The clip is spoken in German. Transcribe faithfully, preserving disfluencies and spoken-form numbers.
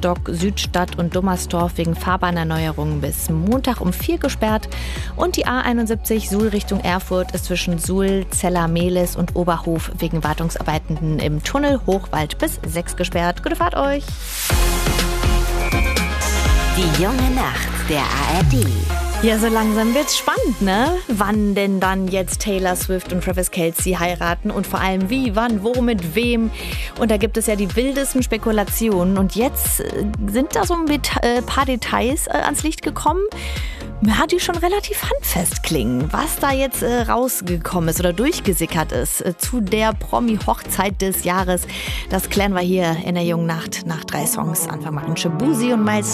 Rostock, Südstadt und Dummersdorf wegen Fahrbahnerneuerungen bis Montag um vier gesperrt. Und die A einundsiebzig Suhl Richtung Erfurt ist zwischen Suhl, Zeller-Mehlis und Oberhof wegen Wartungsarbeiten im Tunnel Hochwald bis sechs gesperrt. Gute Fahrt euch! Die junge Nacht der A R D. Ja, so langsam wird's spannend, ne? Wann denn dann jetzt Taylor Swift und Travis Kelce heiraten und vor allem wie, wann, wo, mit wem. Und da gibt es ja die wildesten Spekulationen. Und jetzt äh, sind da so ein äh, paar Details äh, ans Licht gekommen, ja, die schon relativ handfest klingen. Was da jetzt äh, rausgekommen ist oder durchgesickert ist äh, zu der Promi-Hochzeit des Jahres, das klären wir hier in der jungen Nacht nach drei Songs. Anfang machen Shabuzi und Miles